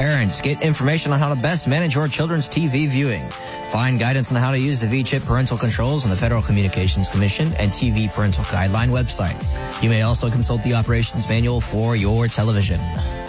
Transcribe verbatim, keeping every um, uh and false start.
Parents, get information on how to best manage your children's T V viewing. Find guidance on how to use the V-Chip parental controls on the Federal Communications Commission and T V parental guideline websites. You may also consult the operations manual for your television.